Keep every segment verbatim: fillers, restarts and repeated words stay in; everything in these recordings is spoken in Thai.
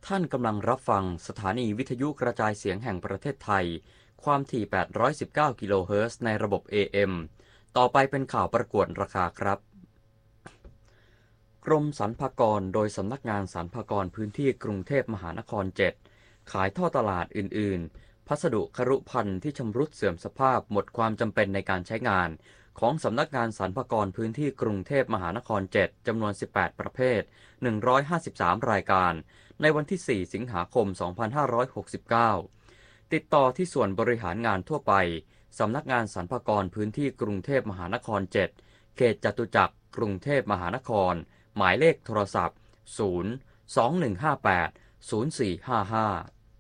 ท่านกำลังรับฟังสถานีวิทยุกระจายเสียงแห่งประเทศไทยความถี่แปดร้อยสิบเก้ากิโลเฮิรตซ์ในระบบ เอ เอ็ม ต่อไปเป็นข่าวประกวดราคาครับกรมสรรพากรโดยสำนักงานสรรพากรพื้นที่กรุงเทพมหานครเจ็ดขายท่อตลาดอื่นๆพัสดุครุภัณฑ์ที่ชำรุดเสื่อมสภาพหมดความจำเป็นในการใช้งานของสำนักงานสรรพากรพื้นที่กรุงเทพมหานครเจ็ดจำนวนสิบแปดประเภทหนึ่งร้อยห้าสิบสามรายการในวันที่สี่สิงหาคมสองพันห้าร้อยหกสิบเก้าติดต่อที่ส่วนบริหารงานทั่วไปสำนักงานสรรพากรพื้นที่กรุงเทพมหานครเจ็ดเขตจตุจักรกรุงเทพมหานครหมายเลขโทรศัพท์ ศูนย์ สอง หนึ่ง ห้า แปด ศูนย์ สี่ ห้า ห้า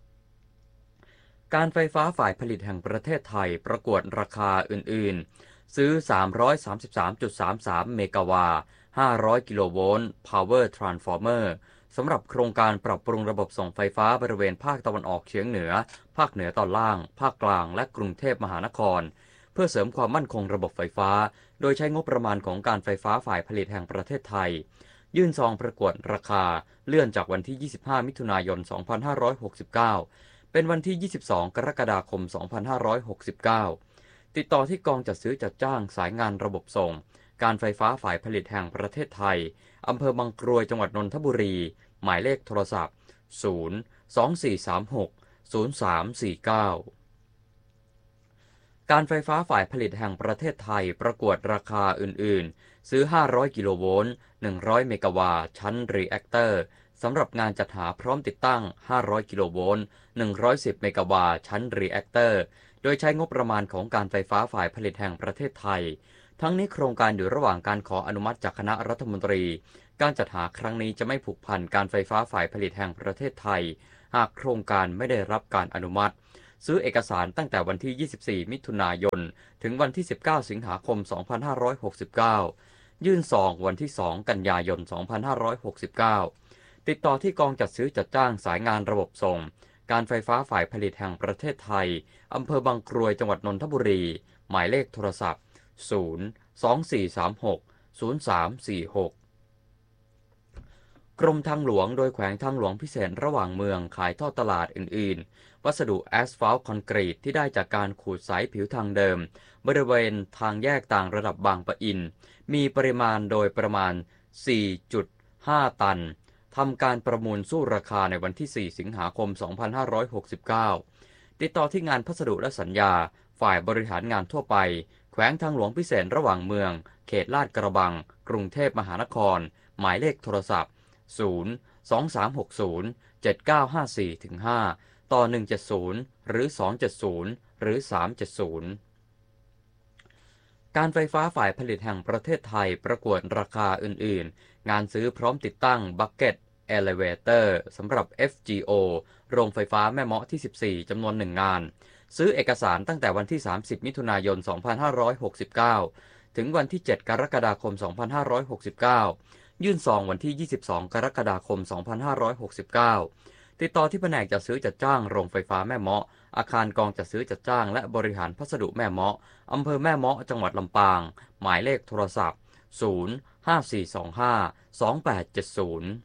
การไฟฟ้าฝ่ายผลิตแห่งประเทศไทยประกวดราคาอื่นๆซื้อ สามร้อยสามสิบสามจุดสามสาม เมกะวา ห้าร้อยกิโลโวลต์ Power Transformer สำหรับโครงการปรับปรุงระบบส่งไฟฟ้าบริเวณภาคตะวันออกเฉียงเหนือภาคเหนือตอนล่างภาคกลางและกรุงเทพมหานครเพื่อเสริมความมั่นคงระบบไฟฟ้าโดยใช้งบประมาณของการไฟฟ้าฝ่ายผลิตแห่งประเทศไทยยื่นซองประกวดราคาเลื่อนจากวันที่ยี่สิบห้ามิถุนายนสองพันห้าร้อยหกสิบเก้าเป็นวันที่ยี่สิบสองกรกฎาคมสองพันห้าร้อยหกสิบเก้าติดต่อที่กองจัดซื้อจัดจ้างสายงานระบบส่งการไฟฟ้าฝ่ายผลิตแห่งประเทศไทยอำเภอบางกรวยจังหวัดนนทบุรีหมายเลขโทรศัพท์ ศูนย์ สอง สี่ สาม หก ศูนย์ สาม สี่ เก้า การไฟฟ้าฝ่ายผลิตแห่งประเทศไทยประกวดราคาอื่นๆซื้อห้าร้อยกิโลโวลต์หนึ่งร้อยเมกะวาชั้นรีแอคเตอร์สำหรับงานจัดหาพร้อมติดตั้งห้าร้อยกิโลโวลต์หนึ่งร้อยสิบเมกะวาชั้นรีแอคเตอร์โดยใช้งบประมาณของการไฟฟ้าฝ่ายผลิตแห่งประเทศไทยทั้งนี้โครงการอยู่ระหว่างการขออนุมัติจากคณะรัฐมนตรีการจัดหาครั้งนี้จะไม่ผูกพันการไฟฟ้าฝ่ายผลิตแห่งประเทศไทยหากโครงการไม่ได้รับการอนุมัติซื้อเอกสารตั้งแต่วันที่ยี่สิบสี่มิถุนายนถึงวันที่สิบเก้าสิงหาคมสองพันห้าร้อยหกสิบเก้ายื่นซองวันที่สองกันยายนสองพันห้าร้อยหกสิบเก้าติดต่อที่กองจัดซื้อจัดจ้างสายงานระบบส่งการไฟฟ้าฝ่ายผลิตแห่งประเทศไทยอำเภอบางกรวยจังหวัดนนทบุรีหมายเลขโทรศัพท์ ศูนย์ สอง สี่ สาม หก ศูนย์ สาม สี่ หก กรมทางหลวงโดยแขวงทางหลวงพิเศษระหว่างเมืองขายท่อตลาดอื่นๆวัสดุแอสฟัลต์คอนกรีตที่ได้จากการขูดใสผิวทางเดิมบริเวณทางแยกต่างระดับบางปะอินมีปริมาณโดยประมาณ สี่จุดห้า ตันทำการประมูลสู้ราคาในวันที่สี่สิงหาคมสองพันห้าร้อยหกสิบเก้าติดต่อที่งานพัสดุและสัญญาฝ่ายบริหารงานทั่วไปแขวงทางหลวงพิเศษระหว่างเมืองเขตลาดกระบังกรุงเทพมหานครหมายเลขโทรศัพท์ ศูนย์ สอง สาม หก ศูนย์ เจ็ด เก้า ห้า สี่ ห้า ต่อ หนึ่ง เจ็ด ศูนย์ หรือ สอง เจ็ด ศูนย์ หรือ สาม เจ็ด ศูนย์ การไฟฟ้าฝ่ายผลิตแห่งประเทศไทยประกวดราคาอื่นๆงานซื้อพร้อมติดตั้ง Bucket Elevator สำหรับ เอฟ จี โอ โรงไฟฟ้าแม่เมาะที่สิบสี่จำนวนหนึ่งงานซื้อเอกสารตั้งแต่วันที่สามสิบมิถุนายนสองพันห้าร้อยหกสิบเก้าถึงวันที่เจ็ดกรกฎาคมสองพันห้าร้อยหกสิบเก้ายื่นซองวันที่ยี่สิบสองกรกฎาคมสองพันห้าร้อยหกสิบเก้าติดต่อที่แผนกจัดซื้อจัดจ้างโรงไฟฟ้าแม่เมาะอาคารกองจัดซื้อจัดจ้างและบริหารพัสดุแม่เมาะอำเภอแม่เมาะจังหวัดลำปางหมายเลขโทรศัพท์ ศูนย์ ห้า สี่ สอง ห้า สอง แปด เจ็ด ศูนย์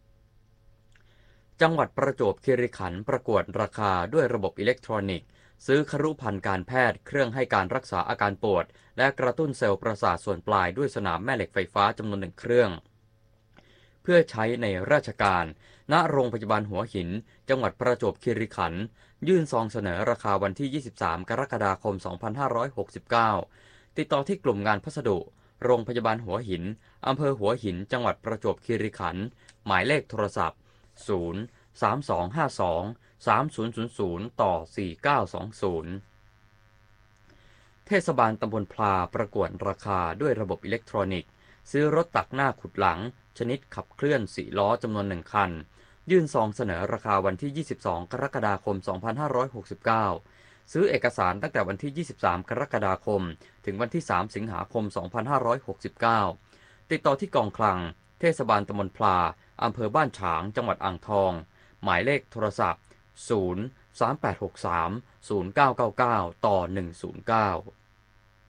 จังหวัดประจวบคีรีขันธ์ประกวดราคาด้วยระบบอิเล็กทรอนิกส์ซื้อครุภัณฑ์การแพทย์เครื่องให้การรักษาอาการปวดและกระตุ้นเซลล์ประสาทส่วนปลายด้วยสนามแม่เหล็กไฟฟ้าจำนวนหนึ่งเครื่องเพื่อใช้ในราชการณโรงพยาบาลหัวหินจังหวัดประจวบคีรีขันธ์ยื่นซองเสนอราคาวันที่ยี่สิบสามกรกฎาคมสองพันห้าร้อยหกสิบเก้าติดต่อที่กลุ่มงานพัสดุโรงพยาบาลหัวหินอำเภอหัวหินจังหวัดประจวบคีรีขันธ์หมายเลขโทรศัพท์ ศูนย์ สาม สอง ห้า สอง สาม ศูนย์ ศูนย์ ศูนย์ ต่อ สี่ เก้า สอง ศูนย์ เทศบาลตำบลพลาประกวดราคาด้วยระบบอิเล็กทรอนิกส์ซื้อรถตักหน้าขุดหลังชนิดขับเคลื่อนสี่ล้อจำนวนหนึ่งคันยื่นซองเสนอราคาวันที่ยี่สิบสองกรกฎาคมสองพันห้าร้อยหกสิบเก้าซื้อเอกสารตั้งแต่วันที่ยี่สิบสามกรกฎาคมถึงวันที่สามสิงหาคมสองพันห้าร้อยหกสิบเก้าติดต่อที่กองคลังเทศบาลตำบลพลาอำเภอบ้านฉางจังหวัดอ่างทองหมายเลขโทรศัพท์ ศูนย์ สาม แปด หก สาม ศูนย์ เก้า เก้า เก้า ต่อ หนึ่ง ศูนย์ เก้า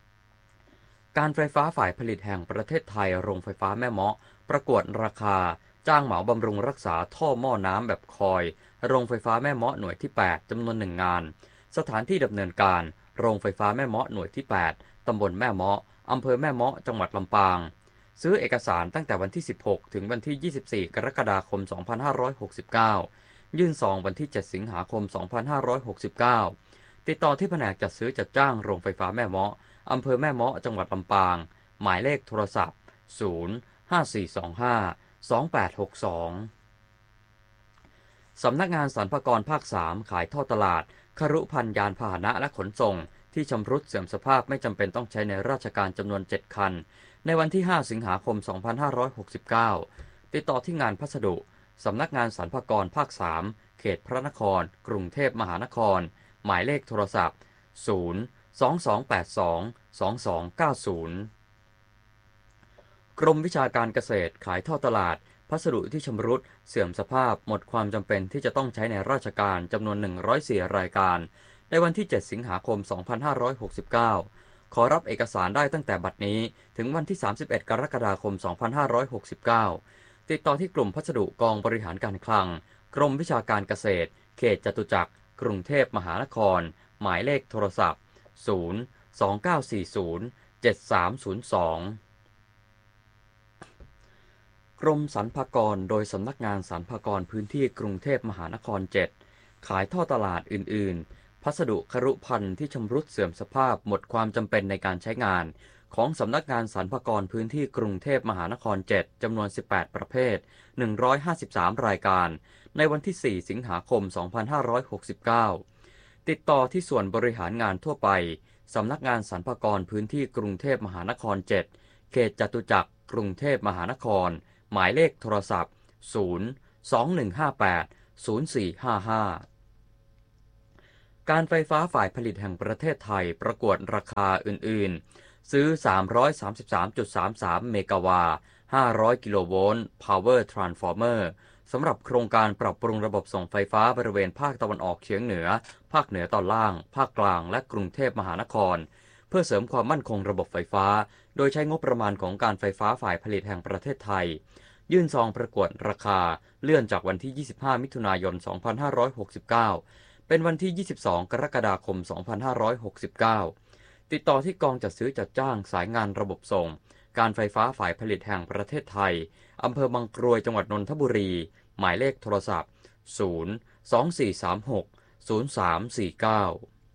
การไฟฟ้าฝ่ายผลิตแห่งประเทศไทยโรงไฟฟ้าแม่เมาะประกวดราคาจ้างเหมาบำรุงรักษาท่อหม้อน้ำแบบคอยโรงไฟฟ้าแม่เมาะหน่วยที่แปดจำนวนหนึ่งงานสถานที่ดำเนินการโรงไฟฟ้าแม่เมาะหน่วยที่แปดตำบลแม่เมาะอำเภอแม่เมาะจังหวัดลำปางซื้อเอกสารตั้งแต่วันที่สิบหกถึงวันที่ยี่สิบสี่กรกฎาคมสองพันห้าร้อยหกสิบเก้ายื่นซองวันที่เจ็ดสิงหาคมสองพันห้าร้อยหกสิบเก้าติดต่อที่แผนกจัดซื้อจัดจ้างโรงไฟฟ้าแม่เมาะอำเภอแม่เมาะจังหวัดลำปางหมายเลขโทรศัพท์ศูนย์ ห้า สี่ สอง ห้า สอง แปด หก สองสำนักงานสรรพากรภาคสามขายท่อตลาดครุภัณฑ์ยานพาหนะและขนส่งที่ชำรุดเสื่อมสภาพไม่จำเป็นต้องใช้ในราชการจำนวนเจ็ดคันในวันที่ห้าสิงหาคมสองพันห้าร้อยหกสิบเก้าติดต่อที่งานพัสดุสำนักงานสรรพากรภาคสามเขตพระนครกรุงเทพมหานครหมายเลขโทรศัพท์ศูนย์ สอง สอง แปด สอง สอง สอง เก้า ศูนย์กรมวิชาการเกษตรขายท่อตลาดพัสดุที่ชำรุดเสื่อมสภาพหมดความจำเป็นที่จะต้องใช้ในราชการจำนวนหนึ่งร้อยสี่รายการในวันที่เจ็ดสิงหาคมสองพันห้าร้อยหกสิบเก้าขอรับเอกสารได้ตั้งแต่บัดนี้ถึงวันที่สามสิบเอ็ดกรกฎาคมสองพันห้าร้อยหกสิบเก้าติดต่อที่กลุ่มพัสดุกองบริหารการคลังกรมวิชาการเกษตรเขตจตุจักรกรุงเทพมหานครหมายเลขโทรศัพท์ศูนย์ สอง เก้า สี่ ศูนย์ เจ็ด สาม ศูนย์ สองกรมสรรพากรโดยสำนักงานสรรพากรพื้นที่กรุงเทพมหานครเจ็ดขายท่อตลาดอื่นๆพัสดุครุภัณฑ์ที่ชำรุดเสื่อมสภาพหมดความจำเป็นในการใช้งานของสำนักงานสรรพากรพื้นที่กรุงเทพมหานครเจ็ดจำนวนสิบแปดประเภทหนึ่งร้อยห้าสิบสามรายการในวันที่สี่สิงหาคมสองพันห้าร้อยหกสิบเก้าติดต่อที่ส่วนบริหารงานทั่วไปสำนักงานสรรพากรพื้นที่กรุงเทพมหานครเจ็ดเขตจตุจักรกรุงเทพมหานครหมายเลขโทรศัพท์ศูนย์ สอง หนึ่ง ห้า แปด ศูนย์ สี่ ห้า ห้าการไฟฟ้าฝ่ายผลิตแห่งประเทศไทยประกวดราคาอื่นๆซื้อ สามร้อยสามสิบสามจุดสามสาม เมกะวาห้าร้อยกิโลโวลต์ Power Transformer สำหรับโครงการปรับปรุงระบบส่งไฟฟ้าบริเวณภาคตะวันออกเฉียงเหนือภาคเหนือตอนล่างภาคกลางและกรุงเทพมหานครเพื่อเสริมความมั่นคงระบบไฟฟ้าโดยใช้งบประมาณของการไฟฟ้าฝ่ายผลิตแห่งประเทศไทยยื่นซองประกวดราคาเลื่อนจากวันที่ยี่สิบห้ามิถุนายนสองพันห้าร้อยหกสิบเก้าเป็นวันที่ยี่สิบสองกรกฎาคมสองพันห้าร้อยหกสิบเก้าติดต่อที่กองจัดซื้อจัดจ้างสายงานระบบส่งการไฟฟ้าฝ่ายผลิตแห่งประเทศไทยอำเภอบางกรวยจังหวัดนนทบุรีหมายเลขโทรศัพท์ศูนย์ สอง สี่ สาม หก ศูนย์ สาม สี่ เก้า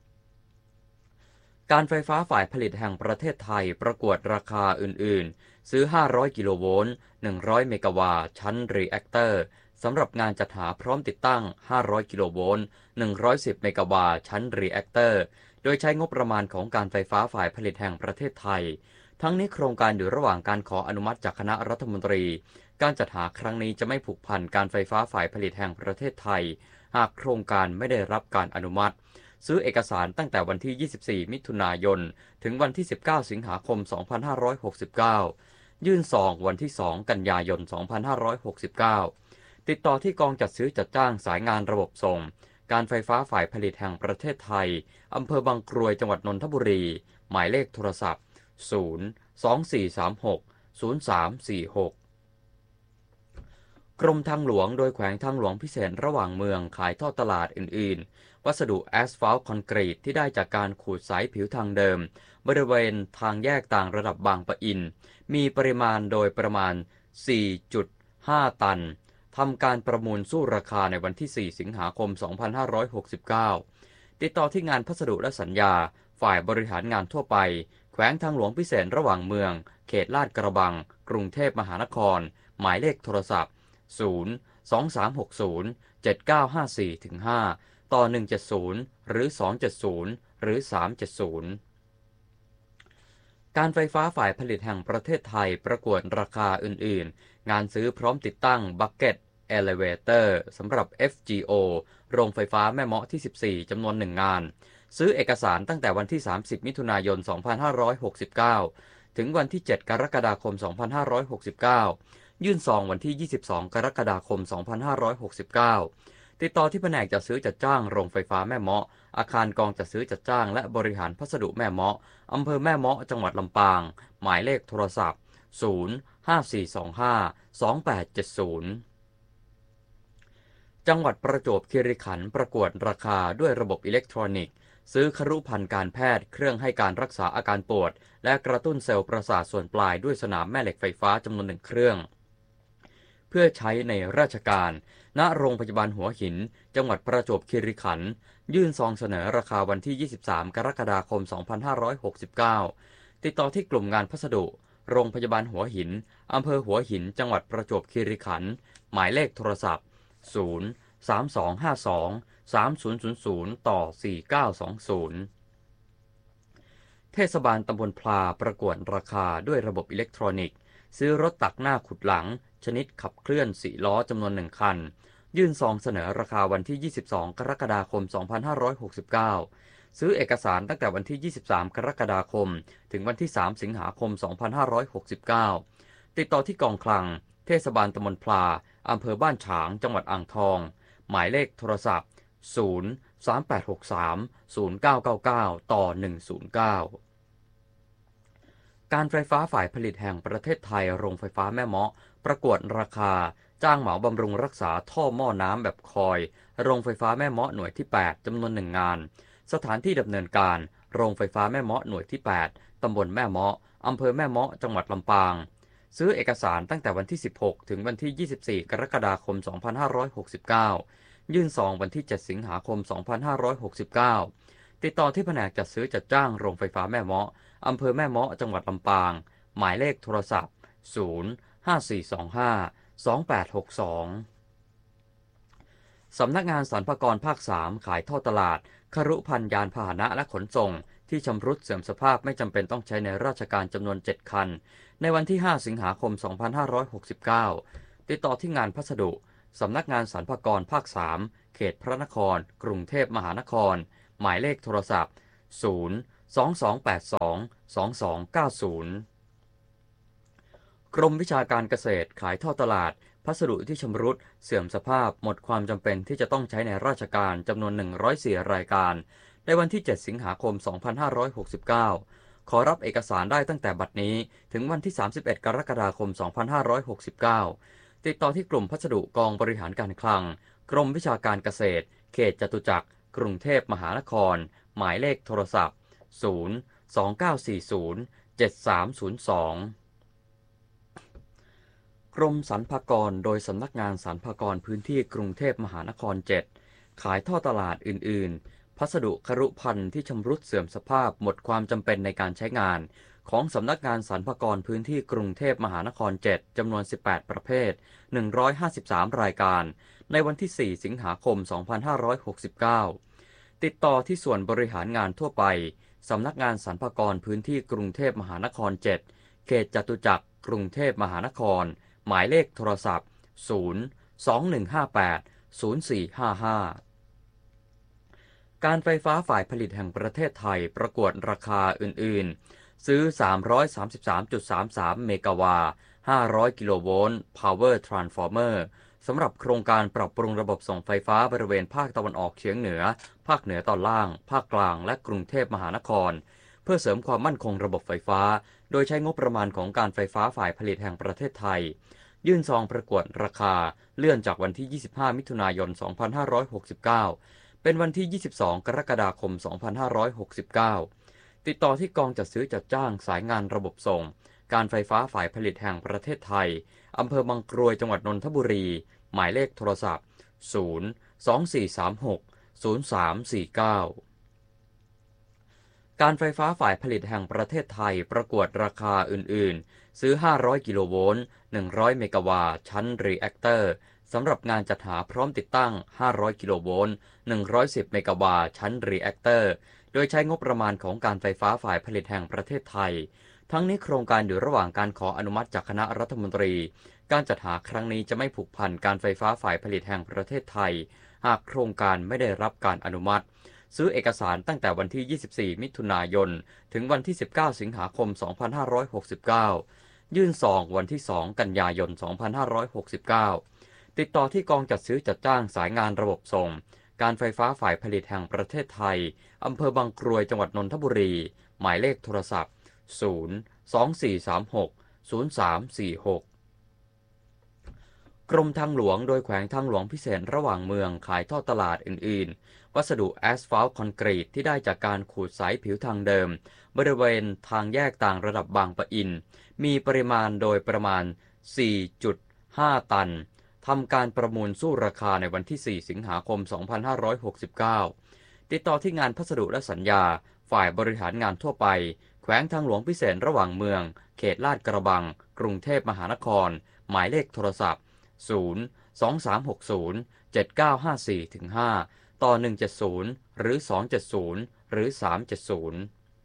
การไฟฟ้าฝ่ายผลิตแห่งประเทศไทยประกวดราคาอื่นๆซื้อห้าร้อยกิโลโวลต์หนึ่งร้อยเมกะวาชั้นรีแอคเตอร์สำหรับงานจัดหาพร้อมติดตั้งห้าร้อยกิโลโวลต์หนึ่งร้อยสิบเมกะวาชั้นรีแอคเตอร์โดยใช้งบประมาณของการไฟฟ้าฝ่ายผลิตแห่งประเทศไทยทั้งนี้โครงการอยู่ระหว่างการขออนุมัติจากคณะรัฐมนตรีการจัดหาครั้งนี้จะไม่ผูกพันการไฟฟ้าฝ่ายผลิตแห่งประเทศไทยหากโครงการไม่ได้รับการอนุมัติซื้อเอกสารตั้งแต่วันที่ยี่สิบสี่มิถุนายนถึงวันที่สิบเก้าสิงหาคมสองพันห้าร้อยหกสิบเก้ายื่นซองวันที่สองกันยายนสองพันห้าร้อยหกสิบเก้าติดต่อที่กองจัดซื้อจัดจ้างสายงานระบบส่งการไฟฟ้าฝ่ายผลิตแห่งประเทศไทยอำเภอบางกรวยจังหวัดนนทบุรีหมายเลขโทรศัพท์ศูนย์ สอง สี่ สาม หก ศูนย์ สาม สี่ หกกรมทางหลวงโดยแขวงทางหลวงพิเศษระหว่างเมืองขายทอดตลาดอื่นๆวัสดุแอสฟัลต์คอนกรีตที่ได้จากการขูดสายผิวทางเดิมบริเวณทางแยกต่างระดับบางปะอินมีปริมาณโดยประมาณ สี่จุดห้า ตันทำการประมูลสู้ราคาในวันที่สี่สิงหาคมสองพันห้าร้อยหกสิบเก้าติดต่อที่งานพัสดุและสัญญาฝ่ายบริหารงานทั่วไปแขวงทางหลวงพิเศษระหว่างเมืองเขตลาดกระบังกรุงเทพมหานครหมายเลขโทรศัพท์ศูนย์ สอง สาม หก ศูนย์ เจ็ด เก้า ห้า สี่ ห้า ต่อ หนึ่ง เจ็ด ศูนย์ หรือ สอง เจ็ด ศูนย์ หรือ สาม เจ็ด ศูนย์การไฟฟ้าฝ่ายผลิตแห่งประเทศไทยประกวดราคาอื่นๆงานซื้อพร้อมติดตั้งบัคเก็ตเอลิเวเตอร์สำหรับ เอฟ จี โอ โรงไฟฟ้าแม่เมาะที่สิบสี่จำนวนหนึ่งงานซื้อเอกสารตั้งแต่วันที่สามสิบมิถุนายนสองพันห้าร้อยหกสิบเก้าถึงวันที่เจ็ดกรกฎาคมสองพันห้าร้อยหกสิบเก้ายื่นซองวันที่ยี่สิบสองกรกฎาคมสองพันห้าร้อยหกสิบเก้าติดต่อที่แผนกจัดซื้อจัดจ้างโรงไฟฟ้าแม่เมาะอาคารกองจัดซื้อจัดจ้างและบริหารพัสดุแม่เมาะอำเภอแม่เมาะจังหวัดลำปางหมายเลขโทรศัพท์ศูนย์ห้าสี่สองห้า สองแปดเจ็ดศูนย์จังหวัดประจวบคีรีขันธ์ประกวดราคาด้วยระบบอิเล็กทรอนิกส์ซื้อครุภัณฑ์การแพทย์เครื่องให้การรักษาอาการปวดและกระตุ้นเซลล์ประสาทส่วนปลายด้วยสนามแม่เหล็กไฟฟ้าจำนวนหนึ่งเครื่องเพื่อใช้ในราชการณโรงพยาบาลหัวหินจังหวัดประจวบคีรีขันธ์ยื่นซองเสนอราคาวันที่ยี่สิบสามกรกฎาคมสองพันห้าร้อยหกสิบเก้าติดต่อที่กลุ่มงานพัสดุโรงพยาบาลหัวหินอำเภอหัวหินจังหวัดประจวบคีรีขันธ์หมายเลขโทรศัพท์ศูนย์ สาม สอง ห้า สอง สาม ศูนย์ ศูนย์ ศูนย์ ต่อ สี่ เก้า สอง ศูนย์เทศบาลตำบลพลาประกวดราคาด้วยระบบอิเล็กทรอนิกส์ซื้อรถตักหน้าขุดหลังชนิดขับเคลื่อนสี่ล้อจำนวนหนึ่งคันยื่นซองเสนอราคาวันที่ยี่สิบสองกรกฎาคมสองพันห้าร้อยหกสิบเก้าซื้อเอกสารตั้งแต่วันที่ยี่สิบสามกรกฎาคมถึงวันที่สามสิงหาคมสองพันห้าร้อยหกสิบเก้าติดต่อที่กองคลังเทศบาลตำบลพลาอำเภอบ้านฉางจังหวัดอ่างทองหมายเลขโทรศัพท์ศูนย์ สาม แปด หก สาม ศูนย์ เก้า เก้า เก้า ต่อ หนึ่ง ศูนย์ เก้าการไฟฟ้าฝ่ายผลิตแห่งประเทศไทยโรงไฟฟ้าแม่เมาะประกวดราคาจ้างเหมาบำรุงรักษาท่อหม้อน้ำแบบคอยโรงไฟฟ้าแม่เมาะหน่วยที่แปดจำนวนหนึ่งงานสถานที่ดำเนินการโรงไฟฟ้าแม่เมาะหน่วยที่แปดตำบลแม่เมาะอำเภอแม่เมาะจังหวัดลำปางซื้อเอกสารตั้งแต่วันที่สิบหกถึงวันที่ยี่สิบสี่กรกฎาคมสองพันห้าร้อยหกสิบเก้ายื่นซองวันที่เจ็ดสิงหาคมสองพันห้าร้อยหกสิบเก้าติดต่อที่แผนกจัดซื้อจัดจ้างโรงไฟฟ้าแม่เมาะอำเภอแม่เมาะจังหวัดลำปางหมายเลขโทรศัพท์ศูนย์ ห้า สี่ สอง ห้า สอง แปด หก สองสำนักงานสรรพากรภาคสามขายท่อตลาดครุภัณฑ์ยานพาหนะและขนส่งที่ชำรุดเสื่อมสภาพไม่จำเป็นต้องใช้ในราชการจำนวนเจ็ดคันในวันที่ห้าสิงหาคมสองพันห้าร้อยหกสิบเก้าติดต่อที่งานพัสดุสำนักงานสรรพากรภาคสามเขตพระนครกรุงเทพมหานครหมายเลขโทรศัพท์ศูนย์ สอง สอง แปด สอง สอง สอง เก้า ศูนย์กรมวิชาการเกษตรขายท่อตลาดพัสดุที่ชำรุดเสื่อมสภาพหมดความจำเป็นที่จะต้องใช้ในราชการจำนวนหนึ่งร้อยสี่รายการในวันที่เจ็ดสิงหาคมสองพันห้าร้อยหกสิบเก้าขอรับเอกสารได้ตั้งแต่บัดนี้ถึงวันที่สามสิบเอ็ดกรกฎาคมสองพันห้าร้อยหกสิบเก้าติดต่อที่กลุ่มพัสดุกองบริหารการคลังกรมวิชาการเกษตรเขตจตุจักรกรุงเทพมหานครหมายเลขโทรศัพท์ศูนย์ สอง เก้า สี่ ศูนย์ เจ็ด สาม ศูนย์ สองกรมสรรพากรโดยสำนักงานสรรพากรพื้นที่กรุงเทพมหานครเจ็ดขายท่อตลาดอื่นๆพัสดุครุภัณฑ์ที่ชำรุดเสื่อมสภาพหมดความจำเป็นในการใช้งานของสำนักงานสรรพากรพื้นที่กรุงเทพมหานครเจ็ดจำนวนสิบแปดประเภทหนึ่งร้อยห้าสิบสามรายการในวันที่สี่สิงหาคมสองพันห้าร้อยหกสิบเก้าติดต่อที่ส่วนบริหารงานทั่วไปสำนักงานสรรพากรพื้นที่กรุงเทพมหานครเจ็ดเขตจตุจักรกรุงเทพมหานครหมายเลขโทรศัพท์ศูนย์ สอง หนึ่ง ห้า แปด ศูนย์ สี่ ห้า ห้าการไฟฟ้าฝ่ายผลิตแห่งประเทศไทยประกวดราคาอื่นๆซื้อ สามร้อยสามสิบสามจุดสามสาม เมกะวาห้าร้อยกิโลโวลต์ Power Transformer สำหรับโครงการปรับปรุงระบบส่งไฟฟ้าบริเวณภาคตะวันออกเฉียงเหนือภาคเหนือตอนล่างภาคกลางและกรุงเทพมหานครเพื่อเสริมความมั่นคงระบบไฟฟ้าโดยใช้งบประมาณของการไฟฟ้าฝ่ายผลิตแห่งประเทศไทยยื่นซองประกวดราคาเลื่อนจากวันที่ยี่สิบห้ามิถุนายนสองพันห้าร้อยหกสิบเก้าเป็นวันที่ยี่สิบสองกรกฎาคมสองพันห้าร้อยหกสิบเก้าติดต่อที่กองจัดซื้อจัดจ้างสายงานระบบส่งการไฟฟ้าฝ่ายผลิตแห่งประเทศไทยอำเภอบางกรวยจังหวัดนนทบุรีหมายเลขโทรศัพท์ศูนย์ สอง สี่ สาม หก ศูนย์ สาม สี่ เก้าการไฟฟ้าฝ่ายผลิตแห่งประเทศไทยประกวดราคาอื่นๆซื้อห้าร้อยกิโลโวลต์หนึ่งร้อยเมกะวาชั้นรีแอคเตอร์สำหรับงานจัดหาพร้อมติดตั้งห้าร้อยกิโลโวลต์หนึ่งร้อยสิบเมกะวาชั้นรีแอคเตอร์โดยใช้งบประมาณของการไฟฟ้าฝ่ายผลิตแห่งประเทศไทยทั้งนี้โครงการอยู่ระหว่างการขออนุมัติจากคณะรัฐมนตรีการจัดหาครั้งนี้จะไม่ผูกพันการไฟฟ้าฝ่ายผลิตแห่งประเทศไทยหากโครงการไม่ได้รับการอนุมัติซื้อเอกสารตั้งแต่วันที่ยี่สิบสี่มิถุนายนถึงวันที่สิบเก้าสิงหาคมสองพันห้าร้อยหกสิบเก้ายื่นซองวันที่สองกันยายนสองพันห้าร้อยหกสิบเก้าติดต่อที่กองจัดซื้อจัดจ้างสายงานระบบส่งการไฟฟ้าฝ่ายผลิตแห่งประเทศไทยอำเภอบางกรวยจังหวัดนนทบุรีหมายเลขโทรศัพท์ศูนย์ สอง สี่ สาม หกศูนย์ สาม สี่ หก กรมทางหลวงโดยแขวงทางหลวงพิเศษระหว่างเมืองขายทอดตลาดอื่นๆวัสดุแอสฟัลต์คอนกรีตที่ได้จากการขูดใสผิวทางเดิมบริเวณทางแยกต่างระดับบางปะอินมีปริมาณโดยประมาณ สี่จุดห้า ตันทำการประมูลสู้ราคาในวันที่ สี่ สิงหาคม สองพันห้าร้อยหกสิบเก้า ติดต่อที่งานพัสดุและสัญญาฝ่ายบริหารงานทั่วไปแขวงทางหลวงพิเศษระหว่างเมืองเขตลาดกระบังกรุงเทพมหานครหมายเลขโทรศัพท์ศูนย์ สอง สาม หก ศูนย์ เจ็ด เก้า ห้า สี่ ห้า ต่อ หนึ่ง เจ็ด ศูนย์ หรือ สอง เจ็ด ศูนย์ หรือ สาม เจ็ด ศูนย์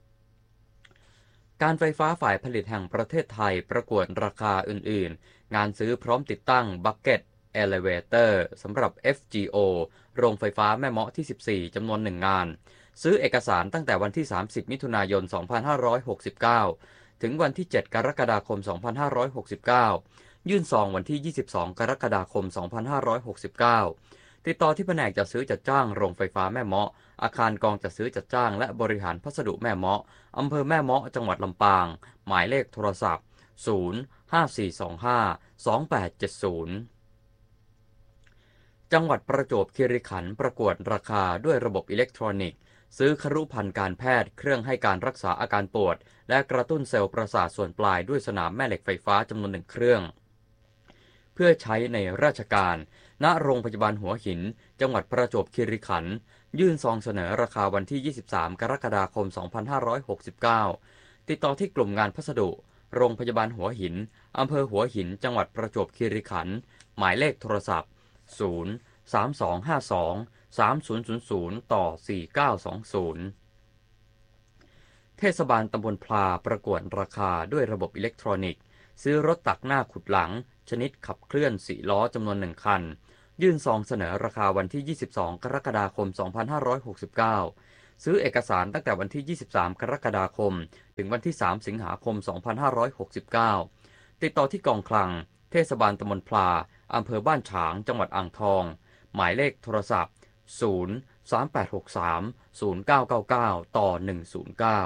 การไฟฟ้าฝ่ายผลิตแห่งประเทศไทยประกวดราคาอื่นๆงานซื้อพร้อมติดตั้ง Bucket Elevator สำหรับ เอฟ จี โอ โรงไฟฟ้าแม่เมาะที่ สิบสี่ จำนวนหนึ่งงานซื้อเอกสารตั้งแต่วันที่ สามสิบ มิถุนายน สองพันห้าร้อยหกสิบเก้า ถึงวันที่ เจ็ด กรกฎาคม สองพันห้าร้อยหกสิบเก้า ยื่นซองวันที่ ยี่สิบสอง กรกฎาคม สองพันห้าร้อยหกสิบเก้า ติดต่อที่แผนกจัดซื้อจัดจ้างโรงไฟฟ้าแม่เมาะอาคารกองจัดซื้อจัดจ้างและบริหารพัสดุแม่เมาะอำเภอแม่เมาะจังหวัดลำปางหมายเลขโทรศัพท์ ศูนย์ ห้า สี่ สอง ห้า สอง แปด เจ็ด ศูนย์ จังหวัดประจวบคีรีขันธ์ประกวดราคาด้วยระบบอิเล็กทรอนิกส์ซื้อครุภัณฑ์การแพทย์เครื่องให้การรักษาอาการปวดและกระตุ้นเซลล์ประสาทส่วนปลายด้วยสนามแม่เหล็กไฟฟ้าจำนวนหนึ่งเครื่องเพื่อใช้ในราชการณโรงพยาบาลหัวหินจังหวัดประจวบคีรีขันธ์ยื่นซองเสนอราคาวันที่ ยี่สิบสาม กรกฎาคม สองพันห้าร้อยหกสิบเก้า ติดต่อที่กลุ่มงานพัสดุโรงพยาบาลหัวหินอำเภอหัวหินจังหวัดประจวบคีรีขันธ์หมายเลขโทรศัพท์ ศูนย์ สาม สอง ห้า สอง สาม ศูนย์ ศูนย์ ศูนย์ ต่อ สี่ เก้า สอง ศูนย์ เทศบาลตำบลพลาประกวดราคาด้วยระบบอิเล็กทรอนิกส์ซื้อรถตักหน้าขุดหลังชนิดขับเคลื่อนสี่ล้อจำนวนหนึ่งคันยื่นซองเสนอราคาวันที่ ยี่สิบสอง กรกฎาคม สองพันห้าร้อยหกสิบเก้า ซื้อเอกสารตั้งแต่วันที่ ยี่สิบสาม กรกฎาคมถึงวันที่ สาม สิงหาคม สองพันห้าร้อยหกสิบเก้า ติดต่อที่กองคลังเทศบาลตำบลพลาอำเภอบ้านฉางจังหวัดอ่างทองหมายเลขโทรศัพท์ ศูนย์ สาม แปด หก สาม ศูนย์ เก้า เก้า เก้า ต่อ หนึ่ง ศูนย์ เก้า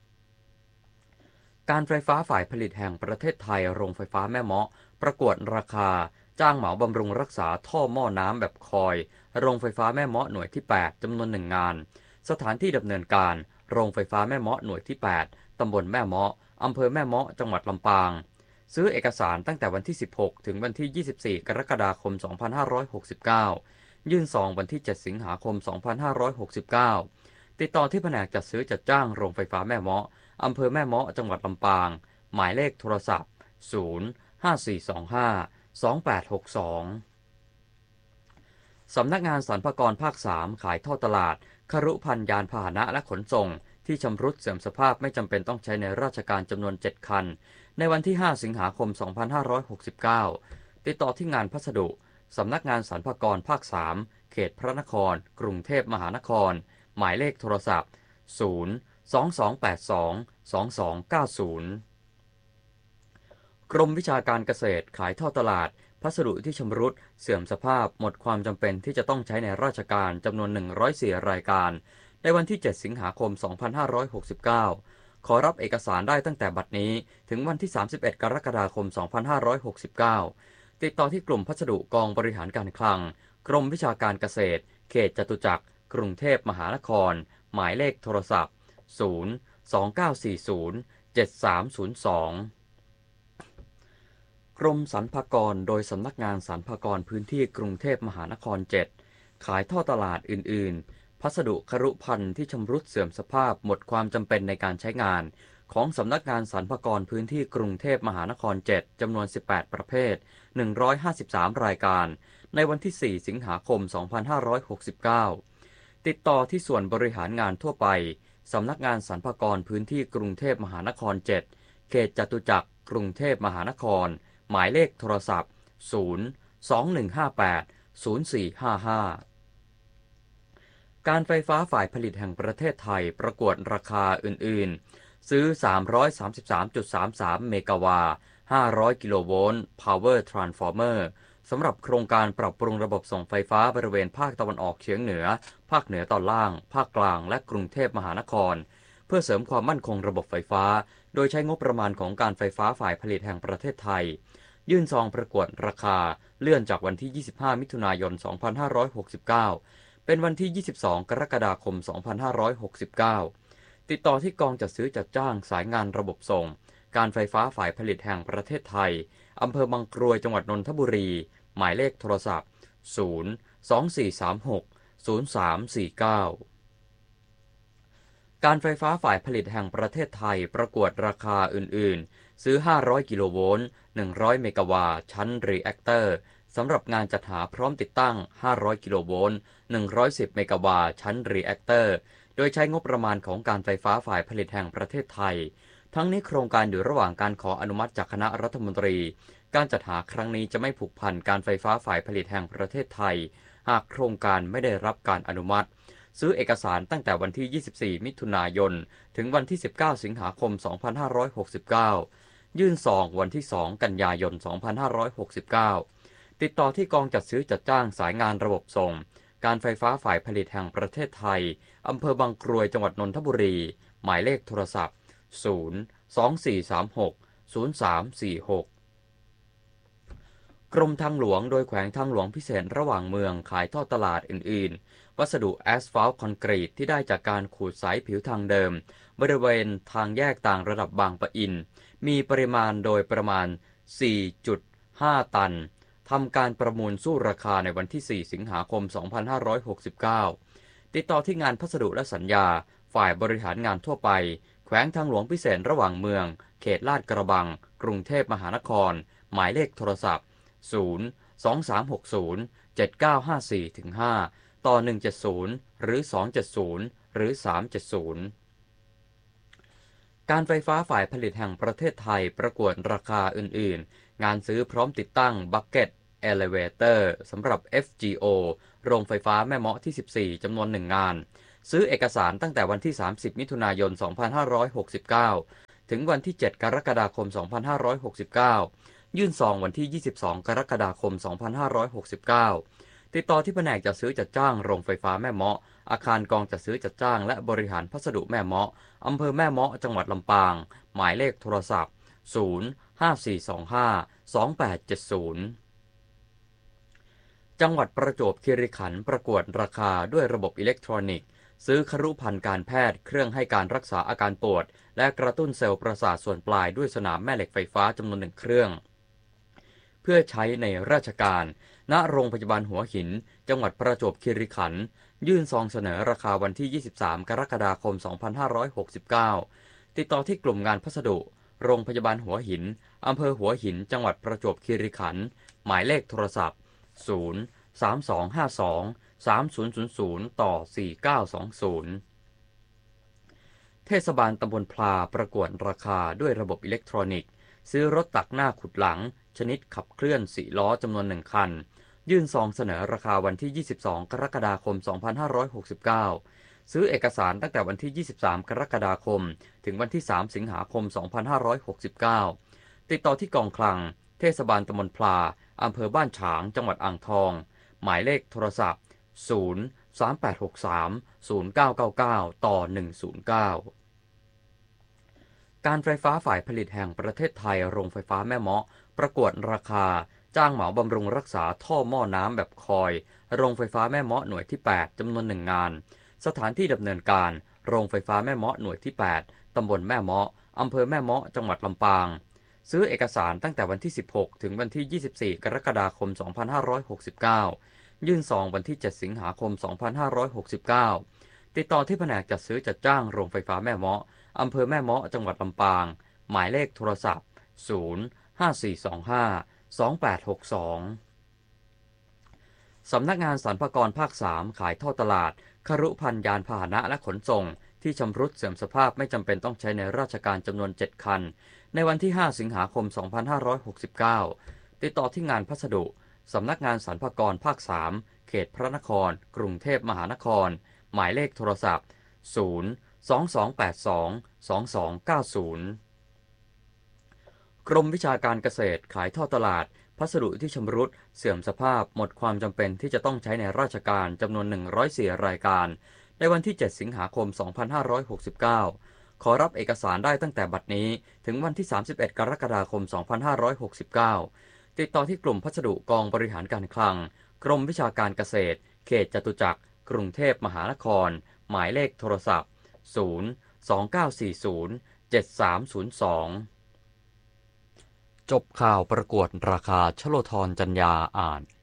การไฟฟ้าฝ่ายผลิตแห่งประเทศไทยโรงไฟฟ้าแม่เมาะประกวดราคาจ้างเหมาบำรุงรักษาท่อหม้อน้ำแบบคอยโรงไฟฟ้าแม่เมาะหน่วยที่ แปด จำนวนหนึ่งงานสถานที่ดำเนินการโรงไฟฟ้าแม่เมาะหน่วยที่ แปด ตำบลแม่เมาะอำเภอแม่เมาะจังหวัดลำปางซื้อเอกสารตั้งแต่วันที่ สิบหก ถึงวันที่ ยี่สิบสี่ กรกฎาคม สองพันห้าร้อยหกสิบเก้า ยื่นซองวันที่ เจ็ด สิงหาคม สองพันห้าร้อยหกสิบเก้า ติดต่อที่แผนกจัดซื้อจัดจ้างโรงไฟฟ้าแม่เมาะอำเภอแม่เมาะจังหวัดลำปางหมายเลขโทรศัพท์ ศูนย์ ห้า สี่ สอง ห้า สอง แปด หก สอง สำนักงานสรรพากรภาค สาม ขายท่อตลาดครุภัณฑ์ยานพาหนะและขนส่งที่ชำรุดเสื่อมสภาพไม่จำเป็นต้องใช้ในราชการจำนวน เจ็ด คันในวันที่ ห้า สิงหาคม สองพันห้าร้อยหกสิบเก้า ติดต่อที่งานพัสดุสำนักงานสรรพากรภาค สาม เขตพระนครกรุงเทพมหานครหมายเลขโทรศัพท์ ศูนย์ สอง สอง แปด สอง สอง สอง เก้า ศูนย์ กรมวิชาการเกษตรขายท่อตลาดพัสดุที่ชำรุดเสื่อมสภาพหมดความจำเป็นที่จะต้องใช้ในราชการจำนวนหนึ่งร้อยสี่รายการในวันที่ เจ็ด สิงหาคม สองพันห้าร้อยหกสิบเก้า ขอรับเอกสารได้ตั้งแต่บัดนี้ถึงวันที่ สามสิบเอ็ด กรกฎาคม สองพันห้าร้อยหกสิบเก้า ติดต่อที่กลุ่มพัสดุกองบริหารการคลังกรมวิชาการเกษตรเขตจตุจักรกรุงเทพมหานครหมายเลขโทรศัพท์ ศูนย์ สอง เก้า สี่ ศูนย์ เจ็ด สาม ศูนย์ สองกรมสรรพากรโดยสำนักงานสรรพากรพื้นที่กรุงเทพมหานคร เจ็ด ขายท่อตลาดอื่นๆพัสดุครุภัณฑ์ที่ชำรุดเสื่อมสภาพหมดความจำเป็นในการใช้งานของสำนักงานสรรพากรพื้นที่กรุงเทพมหานคร เจ็ด จำนวน สิบแปด ประเภท หนึ่งร้อยห้าสิบสาม รายการในวันที่ สี่ สิงหาคม สองพันห้าร้อยหกสิบเก้า ติดต่อที่ส่วนบริหารงานทั่วไปสำนักงานสรรพากรพื้นที่กรุงเทพมหานคร เจ็ด เขตจตุจักรกรุงเทพมหานครหมายเลขโทรศัพท์ ศูนย์ สอง หนึ่ง ห้า แปด ศูนย์ สี่ ห้า ห้า การไฟฟ้าฝ่ายผลิตแห่งประเทศไทยประกวดราคาอื่นๆซื้อ สามร้อยสามสิบสามจุดสามสาม เมกะวาห้าร้อยกิโลโวลต์ Power Transformer สำหรับโครงการปรับปรุงระบบส่งไฟฟ้าบริเวณภาคตะวันออกเฉียงเหนือภาคเหนือตอนล่างภาคกลางและกรุงเทพมหานครเพื่อเสริมความมั่นคงระบบไฟฟ้าโดยใช้งบประมาณของการไฟฟ้าฝ่ายผลิตแห่งประเทศไทยยื่นซองประกวดราคาเลื่อนจากวันที่ยี่สิบห้ามิถุนายนสองพันห้าร้อยหกสิบเก้าเป็นวันที่ยี่สิบสองกรกฎาคมสองพันห้าร้อยหกสิบเก้าติดต่อที่กองจัดซื้อจัดจ้างสายงานระบบส่งการไฟฟ้าฝ่ายผลิตแห่งประเทศไทยอำเภอบางกรวยจังหวัดนนทบุรีหมายเลขโทรศัพท์ศูนย์ สอง สี่ สาม หก ศูนย์ สาม สี่ เก้าการไฟฟ้าฝ่ายผลิตแห่งประเทศไทยประกวดราคาอื่นๆซื้อห้าร้อยกิโลโวลต์หนึ่งร้อยเมกะวัตต์ชั้นรีแอคเตอร์สำหรับงานจัดหาพร้อมติดตั้งห้าร้อยกิโลโวลต์หนึ่งร้อยสิบเมกะวัตต์ชั้นรีแอคเตอร์โดยใช้งบประมาณของการไฟฟ้าฝ่ายผลิตแห่งประเทศไทยทั้งนี้โครงการอยู่ระหว่างการขออนุมัติจากคณะรัฐมนตรีการจัดหาครั้งนี้จะไม่ผูกพันการไฟฟ้าฝ่ายผลิตแห่งประเทศไทยหากโครงการไม่ได้รับการอนุมัติซื้อเอกสารตั้งแต่วันที่ยี่สิบสี่มิถุนายนถึงวันที่สิบเก้าสิงหาคมสองพันห้าร้อยหกสิบเก้ายื่นซองวันที่สองกันยายนสองพันห้าร้อยหกสิบเก้าติดต่อที่กองจัดซื้อจัดจ้างสายงานระบบส่งการไฟฟ้าฝ่ายผลิตแห่งประเทศไทยอำเภอบางกรวยจังหวัดนนทบุรีหมายเลขโทรศัพท์ศูนย์ สอง สี่ สาม หก ศูนย์ สาม สี่ หกกรมทางหลวงโดยแขวงทางหลวงพิเศษระหว่างเมืองขายทอดตลาดอื่นๆวัสดุแอสฟัลต์คอนกรีตที่ได้จากการขูดสายผิวทางเดิมบริเวณทางแยกต่างระดับบางปะอินมีปริมาณโดยประมาณ สี่จุดห้า ตันทำการประมูลสู้ราคาในวันที่สี่สิงหาคมสองพันห้าร้อยหกสิบเก้าติดต่อที่งานพัสดุและสัญญาฝ่ายบริหารงานทั่วไปแขวงทางหลวงพิเศษระหว่างเมืองเขตลาดกระบังกรุงเทพมหานครหมายเลขโทรศัพท์ศูนย์ สอง สาม หก ศูนย์ เจ็ด เก้า ห้า สี่ ห้า ต่อ หนึ่ง เจ็ด ศูนย์ หรือ สอง เจ็ด ศูนย์ หรือ สาม เจ็ด ศูนย์ การไฟฟ้าฝ่ายผลิตแห่งประเทศไทยประกวดราคาอื่นๆงานซื้อพร้อมติดตั้ง Bucket Elevator สำหรับ เอฟ จี โอ โรงไฟฟ้าแม่เมาะที่สิบสี่จำนวนหนึ่งงานซื้อเอกสารตั้งแต่วันที่สามสิบมิถุนายนสองพันห้าร้อยหกสิบเก้าถึงวันที่เจ็ดกรกฎาคมสองพันห้าร้อยหกสิบเก้ายื่นซองวันที่ยี่สิบสองกรกฎาคมสองพันห้าร้อยหกสิบเก้าติดต่อที่แผนกจัดซื้อจัดจ้างโรงไฟฟ้าแม่เมาะอาคารกองจัดซื้อจัดจ้างและบริหารพัสดุแม่เมาะอำเภอแม่เมาะจังหวัดลำปางหมายเลขโทรศัพท์ศูนย์ ห้า สี่ สอง ห้า สอง แปด เจ็ด ศูนย์จังหวัดประจวบคีรีขันธ์ประกวดราคาด้วยระบบอิเล็กทรอนิกส์ซื้อครุภัณฑ์การแพทย์เครื่องให้การรักษาอาการปวดและกระตุ้นเซลล์ประสาทส่วนปลายด้วยสนามแม่เหล็กไฟฟ้าจำนวนหนึ่งเครื่องเพื่อใช้ในราชการณโรงพยาบาลหัวหินจังหวัดประจวบคีรีขันธ์ยื่นซองเสนอราคาวันที่ยี่สิบสามกรกฎาคมสองพันห้าร้อยหกสิบเก้าติดต่อที่กลุ่มงานพัสดุโรงพยาบาลหัวหินอำเภอหัวหินจังหวัดประจวบคีรีขันธ์หมายเลขโทรศัพท์ศูนย์ สาม สอง ห้า สอง สาม ศูนย์ ศูนย์ ศูนย์ ต่อ สี่ เก้า สอง ศูนย์เทศบาลตำบลพลาประกวดราคาด้วยระบบอิเล็กทรอนิกส์ซื้อรถตักหน้าขุดหลังชนิดขับเคลื่อนสี่ล้อจำนวนหนึ่งคันยื่นซองเสนอราคาวันที่ยี่สิบสองกรกฎาคมสองพันห้าร้อยหกสิบเก้าซื้อเอกสารตั้งแต่วันที่ยี่สิบสามกรกฎาคมถึงวันที่สามสิงหาคมสองพันห้าร้อยหกสิบเก้าติดต่อที่กองคลังเทศบาลตำบลพลาอำเภอบ้านฉางจังหวัดอ่างทองหมายเลขโทรศัพท์ศูนย์ สาม แปด หก สาม ศูนย์ เก้า เก้า เก้า ต่อ หนึ่ง ศูนย์ เก้าการไฟฟ้าฝ่ายผลิตแห่งประเทศไทยโรงไฟฟ้าแม่เมาะประกวดราคาจ้างเหมาบำรุงรักษาท่อหม้อน้ำแบบคอยโรงไฟฟ้าแม่เมาะหน่วยที่แปดจำนวนหนึ่งงานสถานที่ดำเนินการโรงไฟฟ้าแม่เมาะหน่วยที่แปดตำบลแม่เมาะอำเภอแม่เมาะจังหวัดลำปางซื้อเอกสารตั้งแต่วันที่สิบหกถึงวันที่ยี่สิบสี่กรกฎาคมสองพันห้าร้อยหกสิบเก้ายื่นซองวันที่เจ็ดสิงหาคมสองพันห้าร้อยหกสิบเก้าติดต่อที่แผนกจัดซื้อจัดจ้างโรงไฟฟ้าแม่เมาะอำเภอแม่เมาะจังหวัดลำปางหมายเลขโทรศัพท์ศูนย์ ห้า สี่ สอง ห้า สอง แปด หก สองสำนักงานสรรพากรภาคสามขายท่อตลาดครุภัณฑ์ยานพาหนะและขนส่งที่ชำรุดเสื่อมสภาพไม่จำเป็นต้องใช้ในราชการจำนวนเจ็ดคันในวันที่ห้าสิงหาคมสองพันห้าร้อยหกสิบเก้าติดต่อที่งานพัสดุสำนักงานสรรพากรภาคสามเขตพระนครกรุงเทพมหานครหมายเลขโทรศัพท์ศูนย์ สอง สอง แปด สอง สอง สอง เก้า ศูนย์กรมวิชาการเกษตรขายท่อตลาดพัสดุที่ชำรุดเสื่อมสภาพหมดความจำเป็นที่จะต้องใช้ในราชการจำนวนหนึ่งร้อยสี่รายการในวันที่เจ็ดสิงหาคมสองพันห้าร้อยหกสิบเก้าขอรับเอกสารได้ตั้งแต่บัดนี้ถึงวันที่สามสิบเอ็ดกรกฎาคมสองพันห้าร้อยหกสิบเก้าติดต่อที่กลุ่มพัสดุกองบริหารการคลังกรมวิชาการเกษตรเขตจตุจักรกรุงเทพมหานครหมายเลขโทรศัพท์ศูนย์ สอง เก้า สี่ ศูนย์ เจ็ด สาม ศูนย์ สองจบข่าวประกวดราคาชโลธรจัญญาอ่าน